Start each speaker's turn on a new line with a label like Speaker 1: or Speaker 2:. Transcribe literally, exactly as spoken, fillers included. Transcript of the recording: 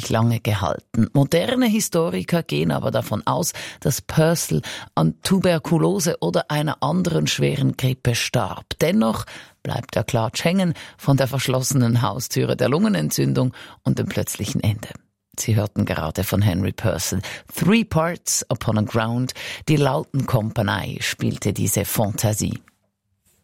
Speaker 1: wirklich lange gehalten. Moderne Historiker gehen aber davon aus, dass Purcell an Tuberkulose oder einer anderen schweren Grippe starb. Dennoch bleibt der Klatsch hängen von der verschlossenen Haustüre der Lungenentzündung und dem plötzlichen Ende. Sie hörten gerade von Henry Purcell. Three Parts Upon a Ground. Die Lautenkompanie spielte diese Fantasie.